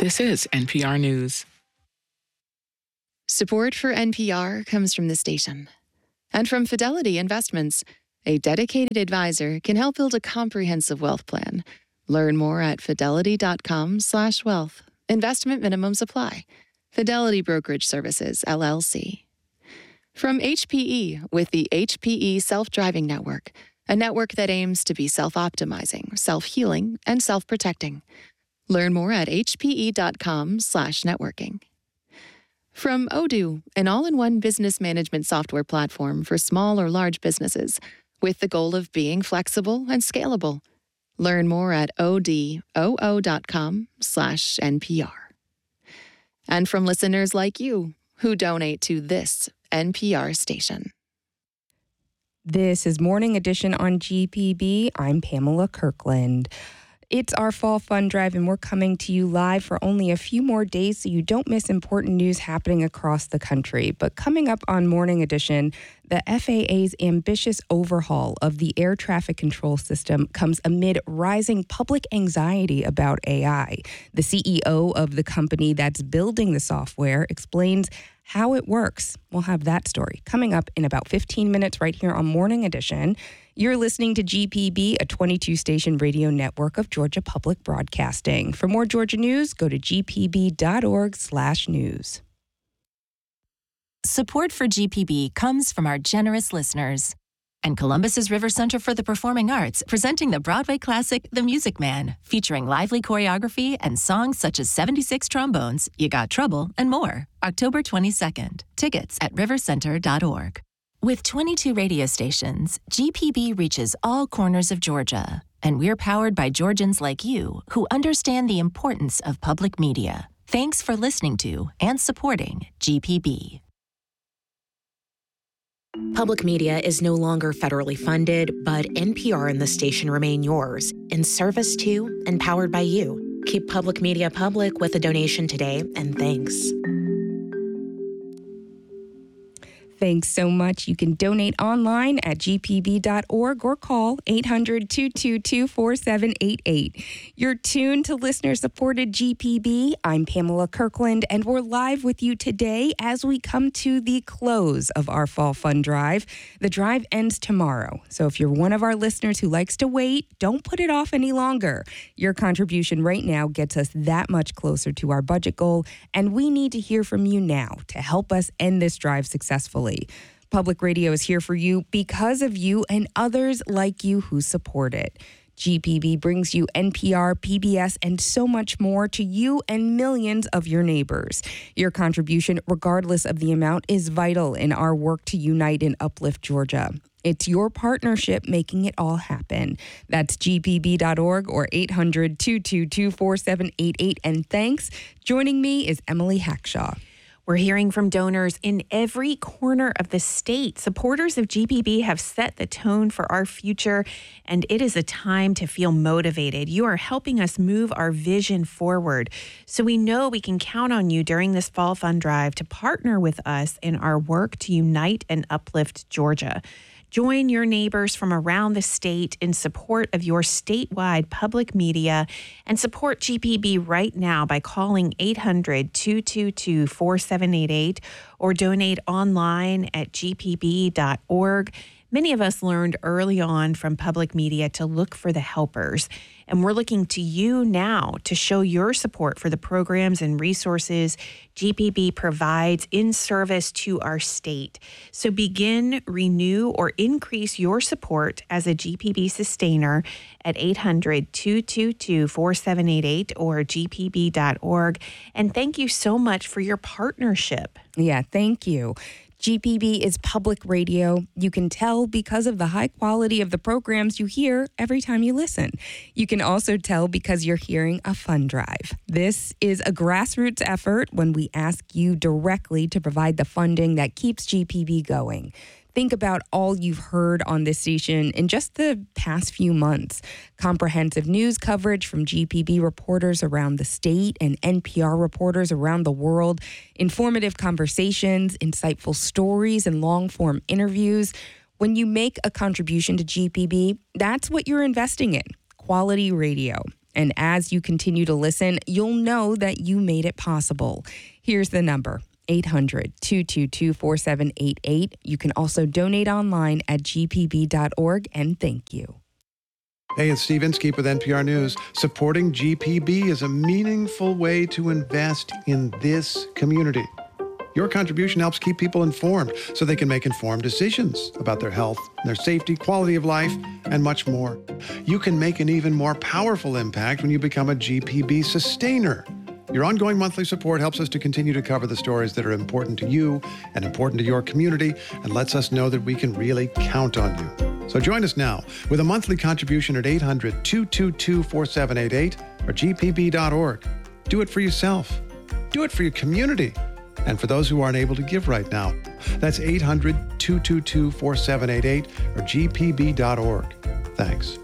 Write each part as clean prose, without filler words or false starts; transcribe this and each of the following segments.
This is NPR News. Support for NPR comes from the station and from Fidelity Investments. A dedicated advisor can help build a comprehensive wealth plan. Learn more at fidelity.com/wealth. Investment minimums apply. Fidelity Brokerage Services, LLC. From HPE with the HPE Self-Driving Network, a network that aims to be self-optimizing, self-healing, and self-protecting. Learn more at hpe.com/networking. From Odoo, an all-in-one business management software platform for small or large businesses, with the goal of being flexible and scalable. Learn more at odoo.com/NPR. And from listeners like you who donate to this NPR station. This is Morning Edition on GPB. I'm Pamela Kirkland. It's our Fall Fund Drive, and we're coming to you live for only a few more days so you don't miss important news happening across the country. But coming up on Morning Edition, the FAA's ambitious overhaul of the air traffic control system comes amid rising public anxiety about AI. The CEO of the company that's building the software explains how it works. We'll have that story coming up in about 15 minutes right here on Morning Edition. You're listening to GPB, a 22-station radio network of Georgia Public Broadcasting. For more Georgia news, go to gpb.org/news. Support for GPB comes from our generous listeners. And Columbus's River Center for the Performing Arts, presenting the Broadway classic The Music Man, featuring lively choreography and songs such as 76 Trombones, You Got Trouble, and more. October 22nd. Tickets at rivercenter.org. With 22 radio stations, GPB reaches all corners of Georgia, and we're powered by Georgians like you who understand the importance of public media. Thanks for listening to and supporting GPB. Public media is no longer federally funded, but NPR and the station remain yours, in service to and powered by you. Keep public media public with a donation today, and thanks. Thanks so much. You can donate online at gpb.org or call 800-222-4788. You're tuned to listener-supported GPB. I'm Pamela Kirkland, and we're live with you today as we come to the close of our Fall Fund Drive. The drive ends tomorrow, so if you're one of our listeners who likes to wait, don't put it off any longer. Your contribution right now gets us that much closer to our budget goal, and we need to hear from you now to help us end this drive successfully. Public radio is here for you because of you and others like you who support it. GPB brings you NPR, PBS, and so much more to you and millions of your neighbors. Your contribution, regardless of the amount, is vital in our work to unite and uplift Georgia. It's your partnership making it all happen. That's gpb.org or 800-222-4788. And thanks. Joining me is Emily Hackshaw. We're hearing from donors in every corner of the state. Supporters of GPB have set the tone for our future, and it is a time to feel motivated. You are helping us move our vision forward. So we know we can count on you during this Fall Fund Drive to partner with us in our work to unite and uplift Georgia. Join your neighbors from around the state in support of your statewide public media and support GPB right now by calling 800-222-4788 or donate online at gpb.org. Many of us learned early on from public media to look for the helpers, and we're looking to you now to show your support for the programs and resources GPB provides in service to our state. So begin, renew, or increase your support as a GPB sustainer at 800-222-4788 or gpb.org. And thank you so much for your partnership. Yeah, thank you. GPB is public radio. You can tell because of the high quality of the programs you hear every time you listen. You can also tell because you're hearing a fund drive. This is a grassroots effort when we ask you directly to provide the funding that keeps GPB going. Think about all you've heard on this station in just the past few months. Comprehensive news coverage from GPB reporters around the state and NPR reporters around the world, informative conversations, insightful stories, and long-form interviews. When you make a contribution to GPB, that's what you're investing in, quality radio. And as you continue to listen, you'll know that you made it possible. Here's the number. 800-222-4788. You can also donate online at gpb.org, and thank you. Hey, it's Steve Inskeep with NPR News. Supporting GPB is a meaningful way to invest in this community. Your contribution helps keep people informed so they can make informed decisions about their health, their safety, quality of life, and much more. You can make an even more powerful impact when you become a GPB sustainer. Your ongoing monthly support helps us to continue to cover the stories that are important to you and important to your community, and lets us know that we can really count on you. So join us now with a monthly contribution at 800-222-4788 or gpb.org. Do it for yourself. Do it for your community. And for those who aren't able to give right now, that's 800-222-4788 or gpb.org. Thanks.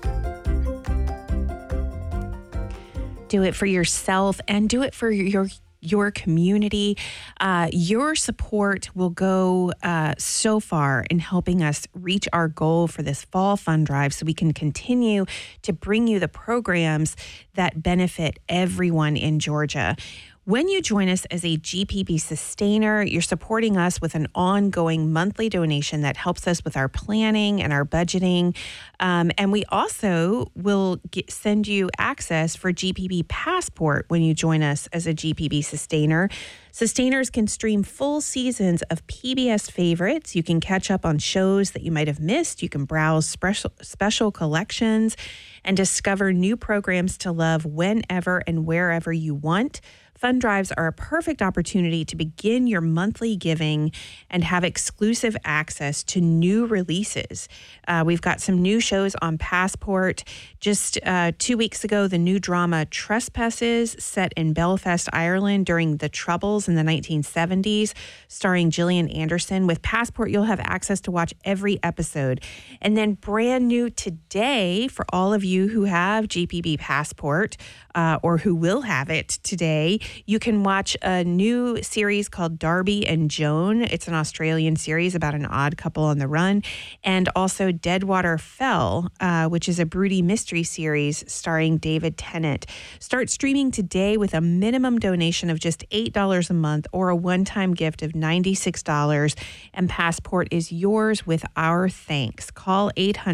Do it for yourself and do it for your community. Your support will go so far in helping us reach our goal for this fall fund drive, so we can continue to bring you the programs that benefit everyone in Georgia. When you join us as a GPB sustainer, you're supporting us with an ongoing monthly donation that helps us with our planning and our budgeting. And we also will send you access for GPB Passport when you join us as a GPB sustainer. Sustainers can stream full seasons of PBS favorites. You can catch up on shows that you might have missed. You can browse special collections and discover new programs to love whenever and wherever you want. Fund drives are a perfect opportunity to begin your monthly giving and have exclusive access to new releases. We've got some new shows on Passport. Just 2 weeks ago, the new drama Trespasses, set in Belfast, Ireland during the Troubles in the 1970s, starring Gillian Anderson. With Passport, you'll have access to watch every episode. And then brand new today, for all of you who have GPB Passport, or who will have it today, you can watch a new series called Darby and Joan. It's an Australian series about an odd couple on the run. And also Deadwater Fell, which is a broody mystery series starring David Tennant. Start streaming today with a minimum donation of just $8 a month or a one-time gift of $96. And Passport is yours with our thanks. Call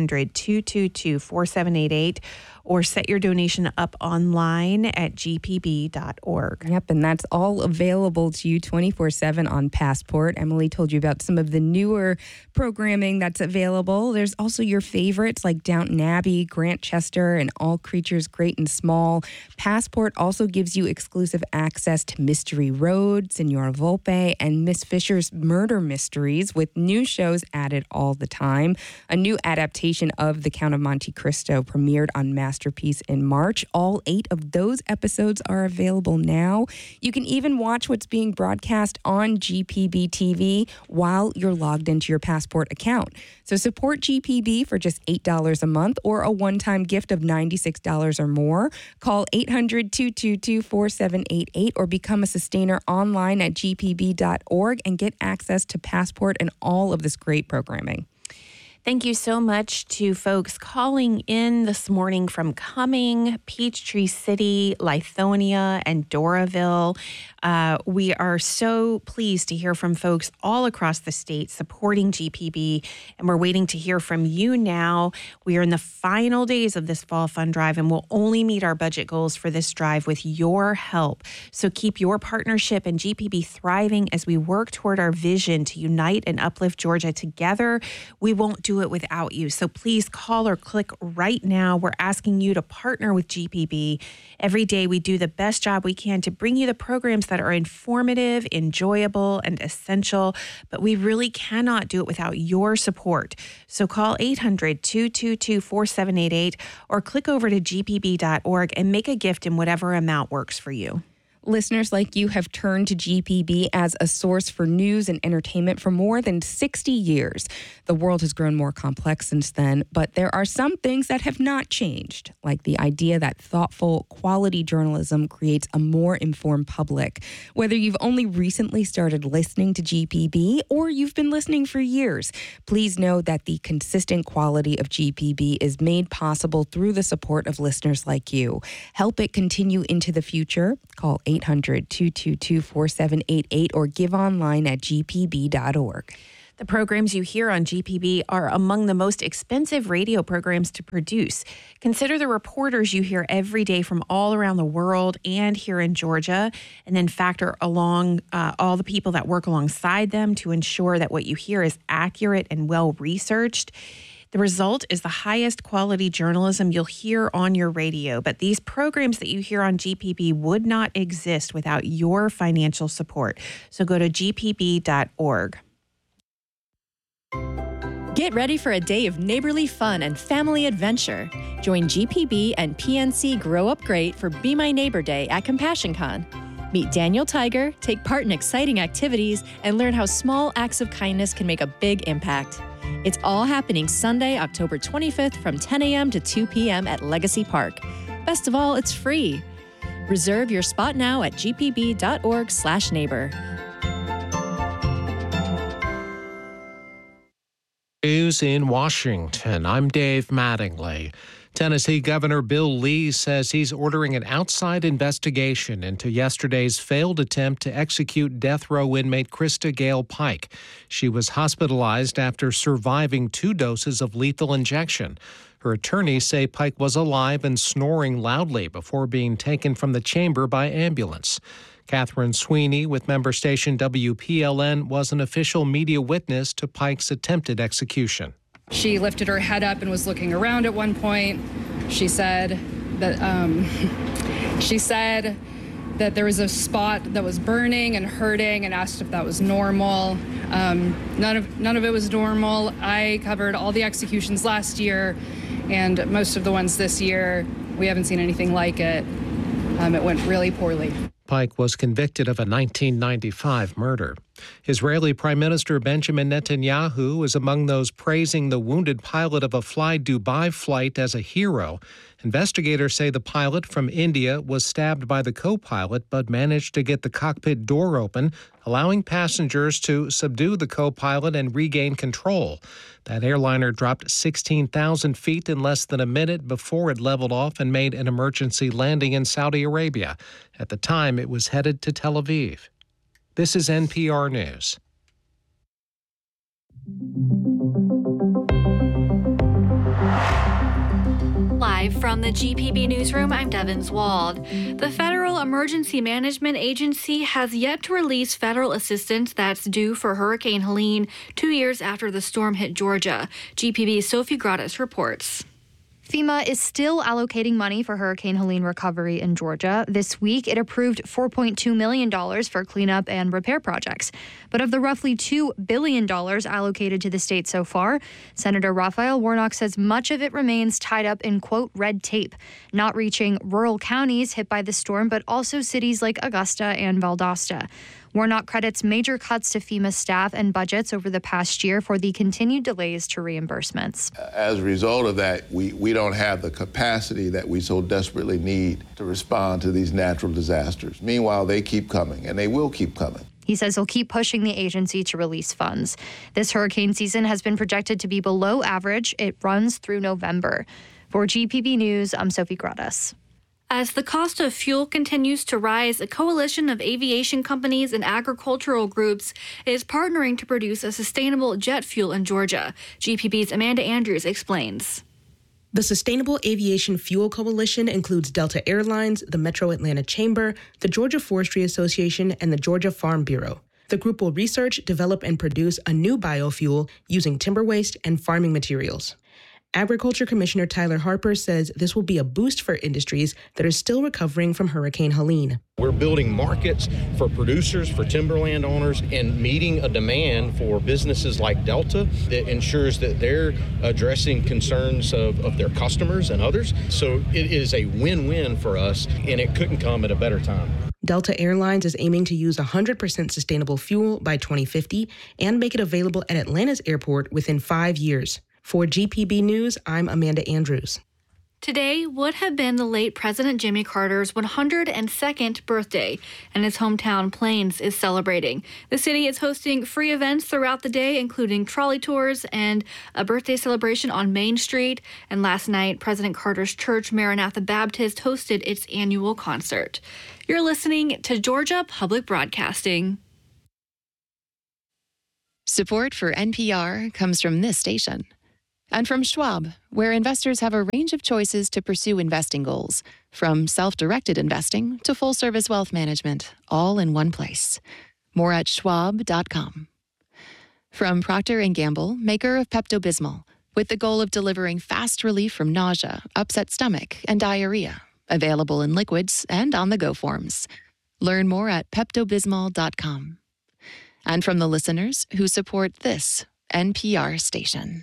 800-222-4788 or set your donation up online at gpb.org. Yep, and that's all available to you 24/7 on Passport. Emily told you about some of the newer programming that's available. There's also your favorites like Downton Abbey, Grantchester, and All Creatures Great and Small. Passport also gives you exclusive access to Mystery Road, Signora Volpe, and Miss Fisher's Murder Mysteries, with new shows added all the time. A new adaptation of The Count of Monte Cristo premiered on Masterpiece in March. All 8 of those episodes are available now. You can even watch what's being broadcast on GPB TV while you're logged into your Passport account. So support GPB for just $8 a month or a one-time gift of $96 or more. Call 800-222-4788 or become a sustainer online at gpb.org and get access to Passport and all of this great programming. Thank you so much to folks calling in this morning from Cumming, Peachtree City, Lithonia, and Doraville. We are so pleased to hear from folks all across the state supporting GPB, and we're waiting to hear from you now. We are in the final days of this fall fund drive, and we'll only meet our budget goals for this drive with your help. So keep your partnership and GPB thriving as we work toward our vision to unite and uplift Georgia together. We won't do it without you. So please call or click right now. We're asking you to partner with GPB. Every day we do the best job we can to bring you the programs that are informative, enjoyable, and essential, but we really cannot do it without your support. So call 800-222-4788 or click over to gpb.org and make a gift in whatever amount works for you. Listeners like you have turned to GPB as a source for news and entertainment for more than 60 years. The world has grown more complex since then, but there are some things that have not changed, like the idea that thoughtful, quality journalism creates a more informed public. Whether you've only recently started listening to GPB or you've been listening for years, please know that the consistent quality of GPB is made possible through the support of listeners like you. Help it continue into the future. Call 800-222-4788 or give online at gpb.org. The programs you hear on GPB are among the most expensive radio programs to produce. Consider the reporters you hear every day from all around the world and here in Georgia, and then factor along all the people that work alongside them to ensure that what you hear is accurate and well-researched. The result is the highest quality journalism you'll hear on your radio, but these programs that you hear on GPB would not exist without your financial support. So go to gpb.org. Get ready for a day of neighborly fun and family adventure. Join GPB and PNC Grow Up Great for Be My Neighbor Day at CompassionCon. Meet Daniel Tiger, take part in exciting activities, and learn how small acts of kindness can make a big impact. It's all happening Sunday, October 25th from 10 a.m. to 2 p.m. at Legacy Park. Best of all, it's free. Reserve your spot now at gpb.org/neighbor. News in Washington. I'm Dave Mattingly. Tennessee Governor Bill Lee says he's ordering an outside investigation into yesterday's failed attempt to execute death row inmate Krista Gale Pike. She was hospitalized after surviving 2 doses of lethal injection. Her attorneys say Pike was alive and snoring loudly before being taken from the chamber by ambulance. Catherine Sweeney with member station WPLN was an official media witness to Pike's attempted execution. She lifted her head up and was looking around at one point. She said that there was a spot that was burning and hurting, and asked if that was normal. None of it was normal. I covered all the executions last year, and most of the ones this year. We haven't seen anything like it. It went really poorly. Pike was convicted of a 1995 murder. Israeli Prime Minister Benjamin Netanyahu is among those praising the wounded pilot of a Fly Dubai flight as a hero. Investigators say the pilot from India was stabbed by the co-pilot but managed to get the cockpit door open, allowing passengers to subdue the co-pilot and regain control. That airliner dropped 16,000 feet in less than a minute before it leveled off and made an emergency landing in Saudi Arabia. At the time, it was headed to Tel Aviv. This is NPR News. Live from the GPB Newsroom, I'm Devins Wald. The Federal Emergency Management Agency has yet to release federal assistance that's due for Hurricane Helene 2 years after the storm hit Georgia. GPB's Sophie Gratis reports. FEMA is still allocating money for Hurricane Helene recovery in Georgia. This week, it approved $4.2 million for cleanup and repair projects. But of the roughly $2 billion allocated to the state so far, Senator Raphael Warnock says much of it remains tied up in, quote, red tape, not reaching rural counties hit by the storm, but also cities like Augusta and Valdosta. Warnock credits major cuts to FEMA staff and budgets over the past year for the continued delays to reimbursements. As a result of that, we don't have the capacity that we so desperately need to respond to these natural disasters. Meanwhile, they keep coming, and they will keep coming. He says he'll keep pushing the agency to release funds. This hurricane season has been projected to be below average. It runs through November. For GPB News, I'm Sophie Gratis. As the cost of fuel continues to rise, a coalition of aviation companies and agricultural groups is partnering to produce a sustainable jet fuel in Georgia. GPB's Amanda Andrews explains. The Sustainable Aviation Fuel Coalition includes Delta Airlines, the Metro Atlanta Chamber, the Georgia Forestry Association, and the Georgia Farm Bureau. The group will research, develop, and produce a new biofuel using timber waste and farming materials. Agriculture Commissioner Tyler Harper says this will be a boost for industries that are still recovering from Hurricane Helene. We're building markets for producers, for timberland owners, and meeting a demand for businesses like Delta that ensures that they're addressing concerns of their customers and others. So it is a win-win for us, and it couldn't come at a better time. Delta Airlines is aiming to use 100% sustainable fuel by 2050 and make it available at Atlanta's airport within 5 years. For GPB News, I'm Amanda Andrews. Today would have been the late President Jimmy Carter's 102nd birthday, and his hometown, Plains, is celebrating. The city is hosting free events throughout the day, including trolley tours and a birthday celebration on Main Street. And last night, President Carter's church, Maranatha Baptist, hosted its annual concert. You're listening to Georgia Public Broadcasting. Support for NPR comes from this station. And from Schwab, where investors have a range of choices to pursue investing goals, from self-directed investing to full-service wealth management, all in one place. More at schwab.com. From Procter & Gamble, maker of Pepto-Bismol, with the goal of delivering fast relief from nausea, upset stomach, and diarrhea, available in liquids and on-the-go forms. Learn more at peptobismol.com. And from the listeners who support this NPR station.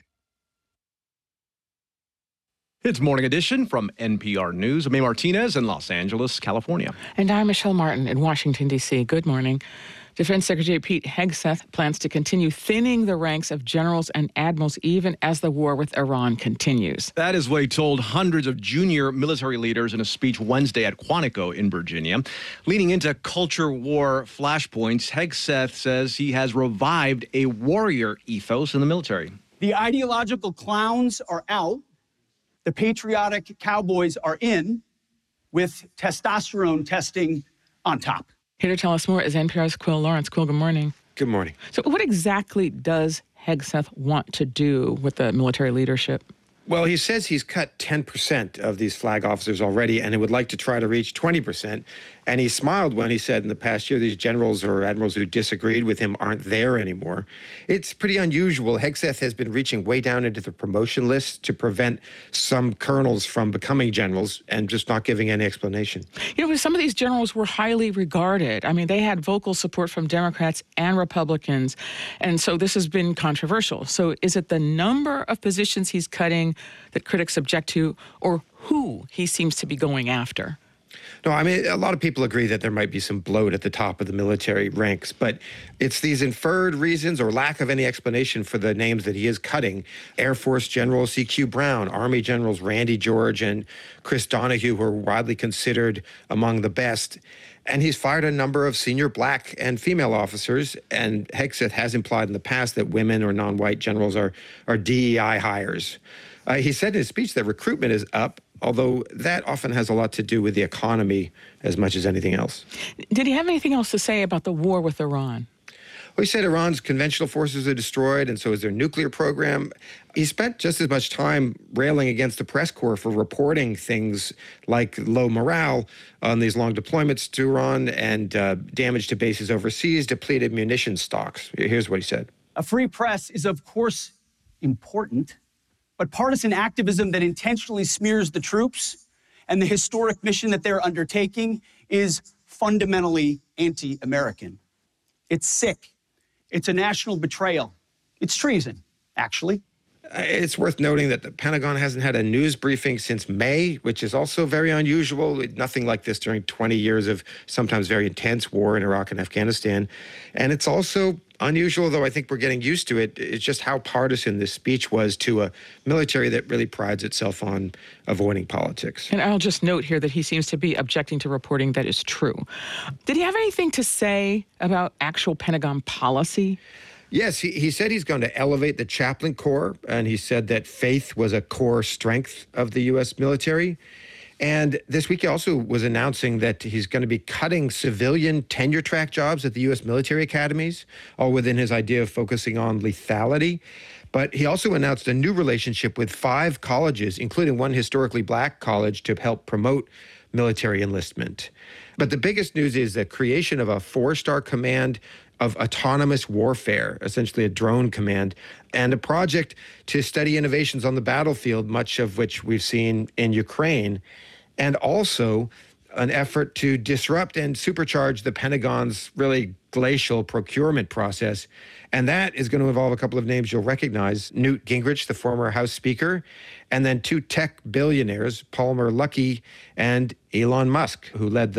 It's Morning Edition from NPR News. I'm May Martinez in Los Angeles, California. And I'm Michelle Martin in Washington, D.C. Good morning. Defense Secretary Pete Hegseth plans to continue thinning the ranks of generals and admirals even as the war with Iran continues. That is what he told hundreds of junior military leaders in a speech Wednesday at Quantico in Virginia. Leading into culture war flashpoints, Hegseth says he has revived a warrior ethos in the military. The ideological clowns are out. The patriotic cowboys are in, with testosterone testing on top. Here to tell us more is NPR's Quill Lawrence. Quill, good morning. Good morning. So what exactly does Hegseth want to do with the military leadership? Well, he says he's cut 10% of these flag officers already, and he would like to try to reach 20%. And he smiled when he said in the past year these generals or admirals who disagreed with him aren't there anymore. It's pretty unusual. Hegseth has been reaching way down into the promotion list to prevent some colonels from becoming generals and just not giving any explanation. You know, some of these generals were highly regarded. I mean, they had vocal support from Democrats and Republicans. And so this has been controversial. So is it the number of positions he's cutting that critics object to, or who he seems to be going after? No, I mean, a lot of people agree that there might be some bloat at the top of the military ranks, but it's these inferred reasons or lack of any explanation for the names that he is cutting. Air Force General C.Q. Brown, Army Generals Randy George and Chris Donahue, who are widely considered among the best. And he's fired a number of senior black and female officers, and Hegseth has implied in the past that women or non-white generals are DEI hires. He said in his speech that recruitment is up, although that often has a lot to do with the economy as much as anything else. Did he have anything else to say about the war with Iran? Well, he said Iran's conventional forces are destroyed, and so is their nuclear program. He spent just as much time railing against the press corps for reporting things like low morale on these long deployments to Iran and damage to bases overseas, depleted munitions stocks. Here's what he said. A free press is, of course, important, but partisan activism that intentionally smears the troops and the historic mission that they're undertaking is fundamentally anti-American. It's sick. It's a national betrayal. It's treason, actually. It's worth noting that the Pentagon hasn't had a news briefing since May, which is also very unusual. Nothing like this during 20 years of sometimes very intense war in Iraq and Afghanistan. And it's also unusual, though I think we're getting used to it. It's just how partisan this speech was to a military that really prides itself on avoiding politics. And I'll just note here that he seems to be objecting to reporting that is true. Did he have anything to say about actual Pentagon policy? Yes, he said he's going to elevate the chaplain corps, and he said that faith was a core strength of the U.S. military. And this week he also was announcing that he's going to be cutting civilian tenure track jobs at the U.S. military academies, all within his idea of focusing on lethality. But he also announced a new relationship with 5 colleges, including one historically black college, to help promote military enlistment. But the biggest news is the creation of a 4-star command of autonomous warfare, essentially a drone command, and a project to study innovations on the battlefield, much of which we've seen in Ukraine, and also an effort to disrupt and supercharge the Pentagon's really glacial procurement process. And that is going to involve a couple of names you'll recognize: Newt Gingrich, the former House Speaker, and then 2 tech billionaires, Palmer Luckey and Elon Musk, who led the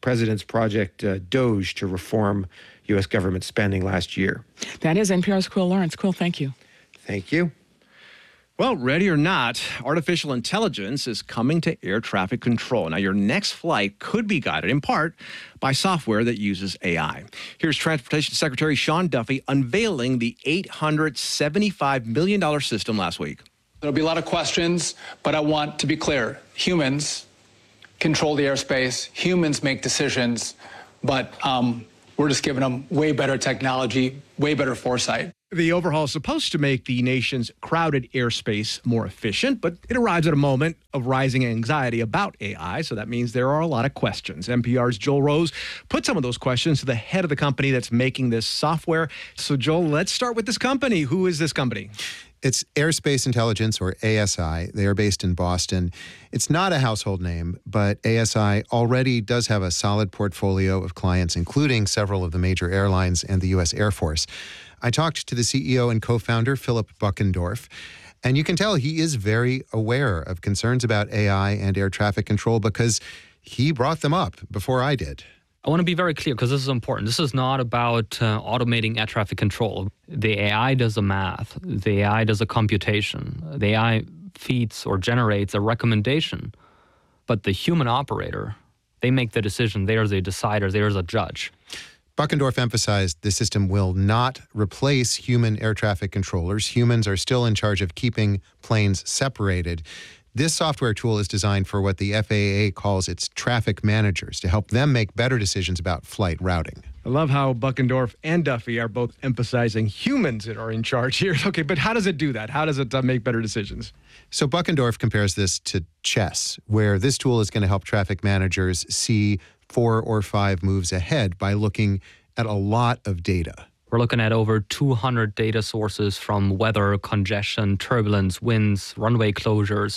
president's project DOGE to reform U.S. government spending last year. That is NPR's Quill Lawrence. Quill, thank you. Thank you. Well, ready or not, artificial intelligence is coming to air traffic control. Now, your next flight could be guided in part by software that uses AI. Here's Transportation Secretary Sean Duffy unveiling the $875 million system last week. There'll be a lot of questions, but I want to be clear. Humans control the airspace. Humans make decisions, but we're just giving them way better technology, way better foresight. The overhaul is supposed to make the nation's crowded airspace more efficient, but it arrives at a moment of rising anxiety about AI, so that means there are a lot of questions. NPR's Joel Rose put some of those questions to the head of the company that's making this software. So, Joel, let's start with this company. Who is this company? It's Airspace Intelligence, or ASI. They are based in Boston. It's not a household name, but ASI already does have a solid portfolio of clients, including several of the major airlines and the U.S. Air Force. I talked to the CEO and co-founder, Philip Buckendorf, and you can tell he is very aware of concerns about AI and air traffic control because he brought them up before I did. I want to be very clear because this is important. This is not about automating air traffic control. The AI does the math. The AI does a computation. The AI feeds or generates a recommendation. But the human operator, they make the decision. They are the decider. They are the judge. Buckendorf emphasized the system will not replace human air traffic controllers. Humans are still in charge of keeping planes separated. This software tool is designed for what the FAA calls its traffic managers to help them make better decisions about flight routing. I love how Buckendorf and Duffy are both emphasizing humans that are in charge here. Okay, but how does it do that? How does it make better decisions? So Buckendorf compares this to chess, where this tool is going to help traffic managers see 4 or 5 moves ahead by looking at a lot of data. We're looking at over 200 data sources from weather, congestion, turbulence, winds, runway closures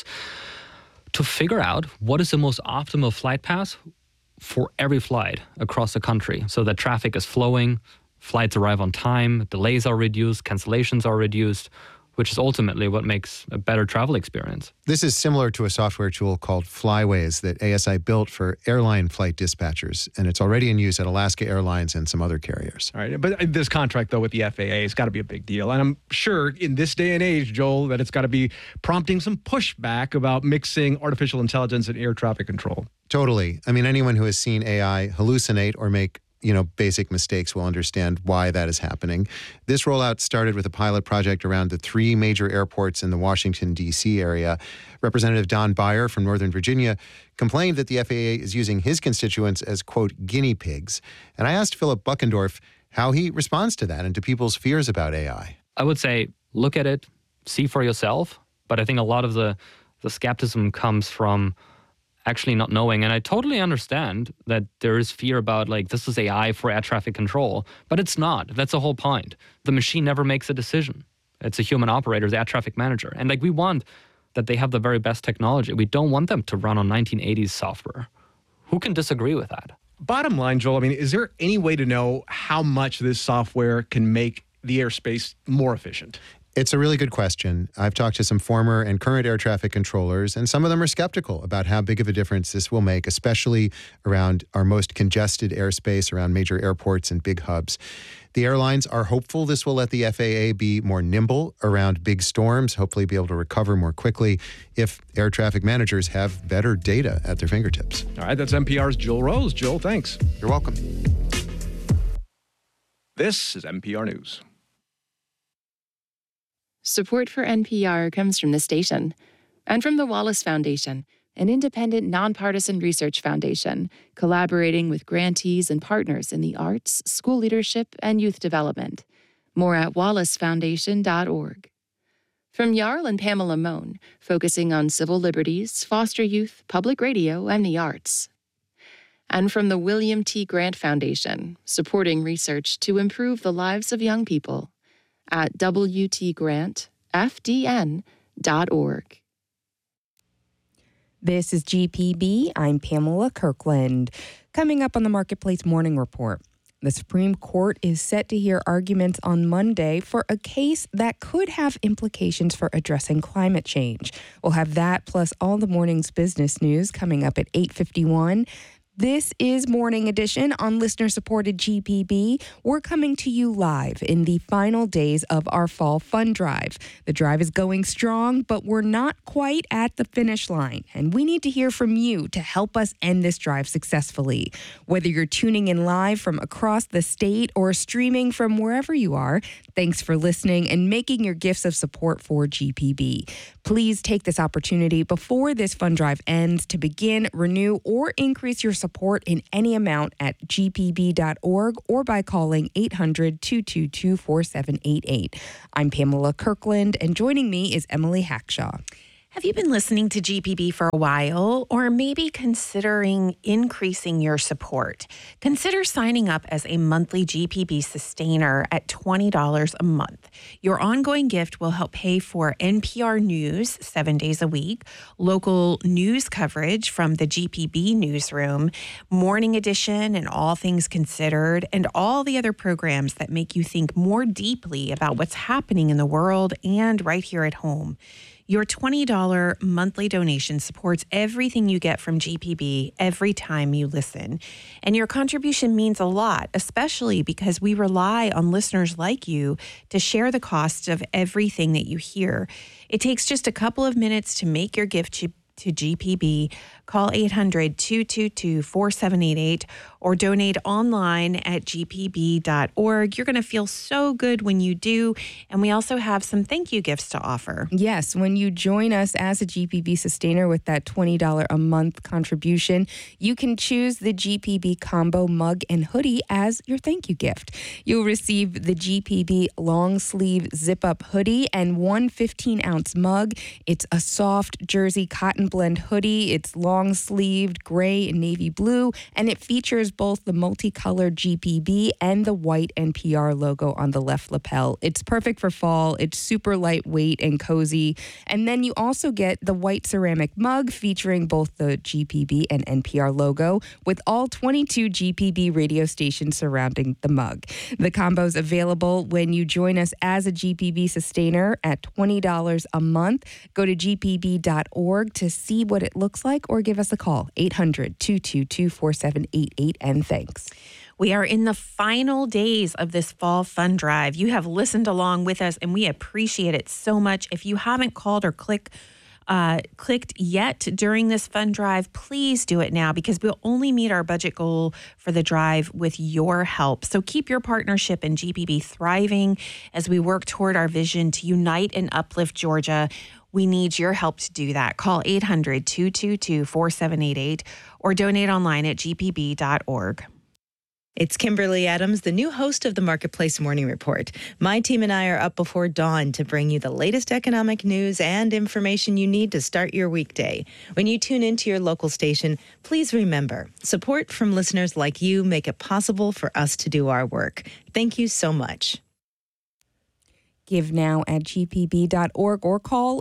to figure out what is the most optimal flight path for every flight across the country so that traffic is flowing, flights arrive on time, delays are reduced, cancellations are reduced, which is ultimately what makes a better travel experience. This is similar to a software tool called Flyways that ASI built for airline flight dispatchers, and it's already in use at Alaska Airlines and some other carriers. All right, but this contract, though, with the FAA has got to be a big deal. And I'm sure in this day and age, Joel, that it's got to be prompting some pushback about mixing artificial intelligence and air traffic control. Totally. I mean, anyone who has seen AI hallucinate or make basic mistakes will understand why that is happening. This rollout started with a pilot project around the 3 major airports in the Washington, D.C. area. Representative Don Beyer from Northern Virginia complained that the FAA is using his constituents as, quote, guinea pigs. And I asked Philip Buckendorf how he responds to that and to people's fears about AI. I would say, look at it, see for yourself. But I think a lot of the skepticism comes from actually not knowing. And I totally understand that there is fear about, this is AI for air traffic control, but it's not. That's the whole point. The machine never makes a decision. It's a human operator, the air traffic manager. And we want that they have the very best technology. We don't want them to run on 1980s software. Who can disagree with that? Bottom line, Joel, is there any way to know how much this software can make the airspace more efficient? It's a really good question. I've talked to some former and current air traffic controllers, and some of them are skeptical about how big of a difference this will make, especially around our most congested airspace, around major airports and big hubs. The airlines are hopeful this will let the FAA be more nimble around big storms, hopefully be able to recover more quickly if air traffic managers have better data at their fingertips. All right, that's NPR's Joel Rose. Joel, thanks. You're welcome. This is NPR News. Support for NPR comes from the station and from the Wallace Foundation, an independent, nonpartisan research foundation collaborating with grantees and partners in the arts, school leadership, and youth development. More at wallacefoundation.org. From Jarl and Pamela Mohn, focusing on civil liberties, foster youth, public radio, and the arts. And from the William T. Grant Foundation, supporting research to improve the lives of young people. At WTGrantFDN.org. This is GPB. I'm Pamela Kirkland. Coming up on the Marketplace Morning Report, the Supreme Court is set to hear arguments on Monday for a case that could have implications for addressing climate change. We'll have that plus all the morning's business news coming up at 8:51. This is Morning Edition on listener-supported GPB. We're coming to you live in the final days of our Fall Fun Drive. The drive is going strong, but we're not quite at the finish line, and we need to hear from you to help us end this drive successfully. Whether you're tuning in live from across the state or streaming from wherever you are, thanks for listening and making your gifts of support for GPB. Please take this opportunity before this fun drive ends to begin, renew, or increase your support in any amount at gpb.org or by calling 800-222-4788. I'm Pamela Kirkland, and joining me is Emily Hackshaw. Have you been listening to GPB for a while, or maybe considering increasing your support? Consider signing up as a monthly GPB sustainer at $20 a month. Your ongoing gift will help pay for NPR News 7 days a week, local news coverage from the GPB newsroom, Morning Edition and All Things Considered, and all the other programs that make you think more deeply about what's happening in the world and right here at home. Your $20 monthly donation supports everything you get from GPB every time you listen. And your contribution means a lot, especially because we rely on listeners like you to share the costs of everything that you hear. It takes just a couple of minutes to make your gift to GPB. Call 800-222-4788 or donate online at gpb.org. You're going to feel so good when you do. And we also have some thank you gifts to offer. Yes, when you join us as a GPB sustainer with that $20 a month contribution, you can choose the GPB combo mug and hoodie as your thank you gift. You'll receive the GPB long sleeve zip up hoodie and one 15-ounce mug. It's a soft jersey cotton blend hoodie. It's long-sleeved gray and navy blue, and it features both the multicolored GPB and the white NPR logo on the left lapel. It's perfect for fall. It's super lightweight and cozy. And then you also get the white ceramic mug featuring both the GPB and NPR logo with all 22 GPB radio stations surrounding the mug. The combo's available when you join us as a GPB sustainer at $20 a month. Go to gpb.org to see what it looks like or give us a call, 800-222-4788, and thanks. We are in the final days of this Fall Fun Drive. You have listened along with us, and we appreciate it so much. If you haven't called or clicked yet during this fun drive, please do it now, because we'll only meet our budget goal for the drive with your help. So keep your partnership in GPB thriving as we work toward our vision to unite and uplift Georgia. We need your help to do that. Call 800-222-4788 or donate online at gpb.org. It's Kimberly Adams, the new host of the Marketplace Morning Report. My team and I are up before dawn to bring you the latest economic news and information you need to start your weekday. When you tune into your local station, please remember, support from listeners like you make it possible for us to do our work. Thank you so much. Give now at gpb.org or call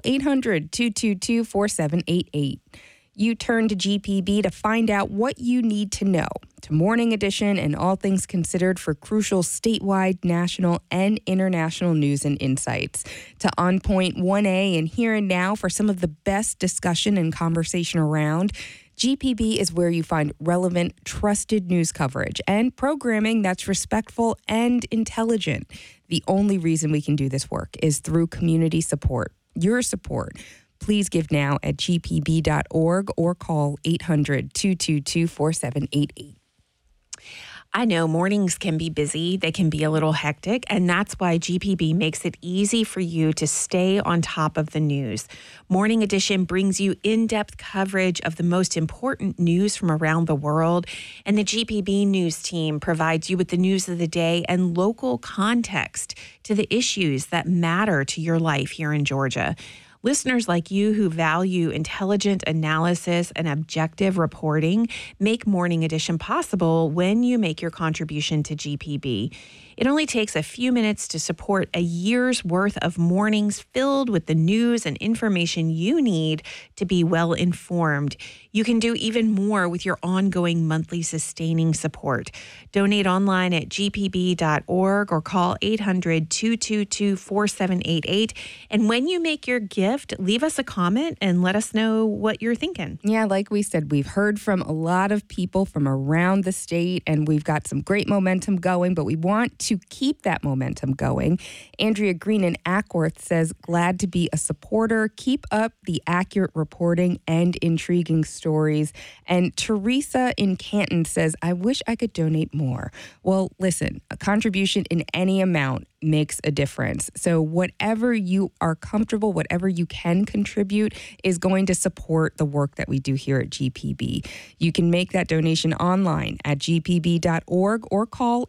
800-222-4788. You turn to GPB to find out what you need to know. To Morning Edition and All Things Considered for crucial statewide, national, and international news and insights. To On Point 1A and Here and Now for some of the best discussion and conversation around. GPB is where you find relevant, trusted news coverage and programming that's respectful and intelligent. The only reason we can do this work is through community support. Your support. Please give now at gpb.org or call 800-222-4788. I know mornings can be busy, they can be a little hectic, and that's why GPB makes it easy for you to stay on top of the news. Morning Edition brings you in-depth coverage of the most important news from around the world, and the GPB news team provides you with the news of the day and local context to the issues that matter to your life here in Georgia. Listeners like you who value intelligent analysis and objective reporting make Morning Edition possible when you make your contribution to GPB. It only takes a few minutes to support a year's worth of mornings filled with the news and information you need to be well informed. You can do even more with your ongoing monthly sustaining support. Donate online at gpb.org or call 800-222-4788. And when you make your gift, gift, leave us a comment and let us know what you're thinking. Yeah, like we said, we've heard from a lot of people from around the state, and we've got some great momentum going, but we want to keep that momentum going. Andrea Green in Ackworth says, glad to be a supporter. Keep up the accurate reporting and intriguing stories. And Teresa in Canton says, I wish I could donate more. Well, listen, a contribution in any amount makes a difference. So whatever you are comfortable, whatever you can contribute is going to support the work that we do here at GPB. You can make that donation online at gpb.org or call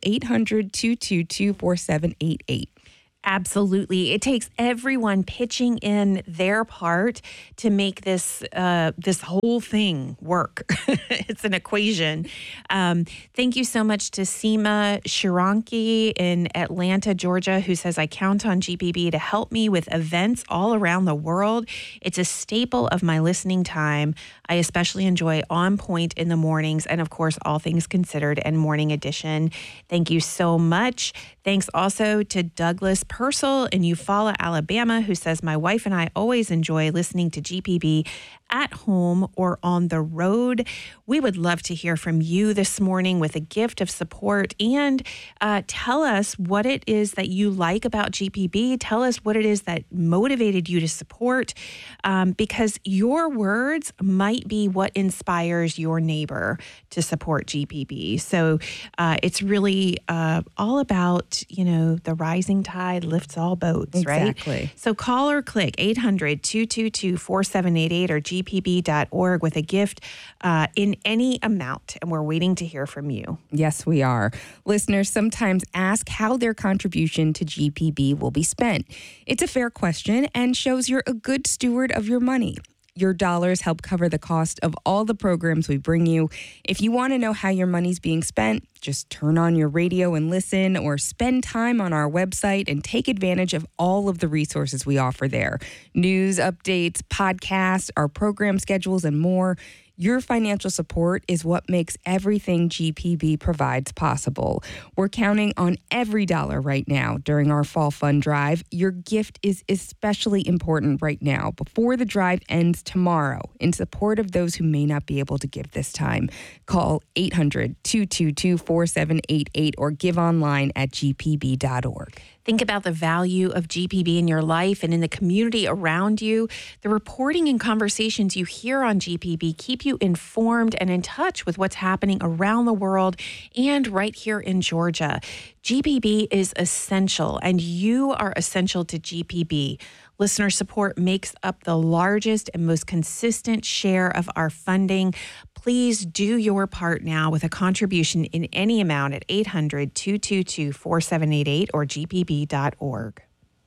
800-222-4788. Absolutely. It takes everyone pitching in their part to make this this whole thing work. It's an equation. Thank you so much to Seema Shiranki in Atlanta, Georgia, who says, I count on GPB to help me with events all around the world. It's a staple of my listening time. I especially enjoy On Point in the mornings and, of course, All Things Considered and Morning Edition. Thank you so much. Thanks also to Douglas Purcell in Eufaula, Alabama, who says, my wife and I always enjoy listening to GPB at home or on the road. We would love to hear from you this morning with a gift of support, and tell us what it is that you like about GPB. Tell us what it is that motivated you to support, because your words might be what inspires your neighbor to support GPB. So it's really all about, the rising tide lifts all boats, right? Exactly. So call or click 800-222-4788 or gpb.org with a gift in any amount, and we're waiting to hear from you. Yes, we are. Listeners sometimes ask how their contribution to GPB will be spent. It's a fair question and shows you're a good steward of your money. Your dollars help cover the cost of all the programs we bring you. If you want to know how your money's being spent, just turn on your radio and listen, or spend time on our website and take advantage of all of the resources we offer there. News, updates, podcasts, our program schedules, and more. Your financial support is what makes everything GPB provides possible. We're counting on every dollar right now during our Fall Fund Drive. Your gift is especially important right now, before the drive ends tomorrow, in support of those who may not be able to give this time. Call 800-222-4788 or give online at gpb.org. Think about the value of GPB in your life and in the community around you. The reporting and conversations you hear on GPB keep you informed and in touch with what's happening around the world and right here in Georgia. GPB is essential, and you are essential to GPB. Listener support makes up the largest and most consistent share of our funding. Please do your part now with a contribution in any amount at 800-222-4788 or gpb.org.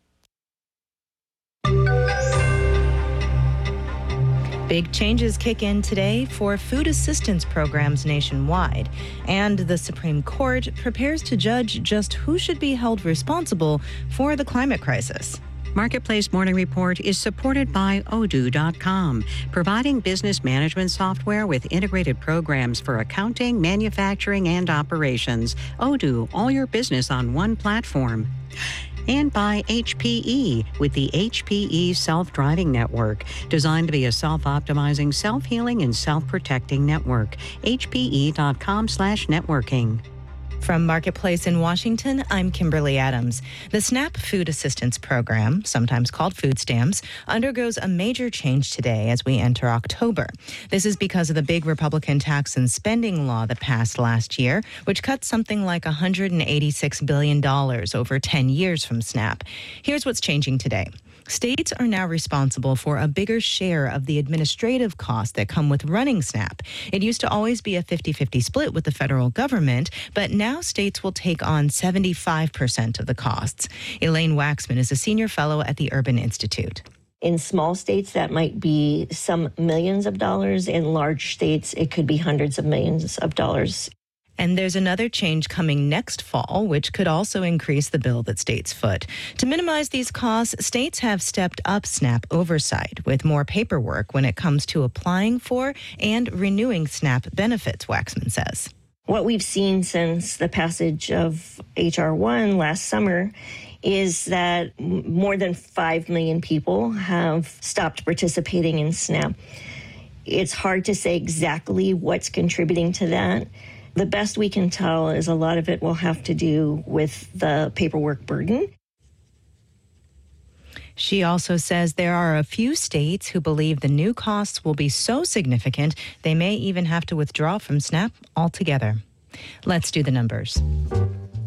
Big changes kick in today for food assistance programs nationwide, and the Supreme Court prepares to judge just who should be held responsible for the climate crisis. Marketplace Morning Report is supported by Odoo.com, providing business management software with integrated programs for accounting, manufacturing, and operations. Odoo, all your business on one platform. And by HPE, with the HPE Self-Driving Network, designed to be a self-optimizing, self-healing, and self-protecting network. HPE.com/networking. From Marketplace in Washington, I'm Kimberly Adams. The SNAP Food Assistance Program, sometimes called food stamps, undergoes a major change today as we enter October. This is because of the big Republican tax and spending law that passed last year, which cut something like $186 billion over 10 years from SNAP. Here's what's changing today. States are now responsible for a bigger share of the administrative costs that come with running SNAP. It used to always be a 50-50 split with the federal government, but now states will take on 75% of the costs. Elaine Waxman is a senior fellow at the Urban Institute. In small states, that might be some millions of dollars. In large states, it could be hundreds of millions of dollars. And there's another change coming next fall, which could also increase the bill that states foot. To minimize these costs, states have stepped up SNAP oversight with more paperwork when it comes to applying for and renewing SNAP benefits, Waxman says. What we've seen since the passage of H.R. 1 last summer is that more than 5 million people have stopped participating in SNAP. It's hard to say exactly what's contributing to that. The best we can tell is a lot of it will have to do with the paperwork burden. She also says there are a few states who believe the new costs will be so significant they may even have to withdraw from SNAP altogether. Let's do the numbers.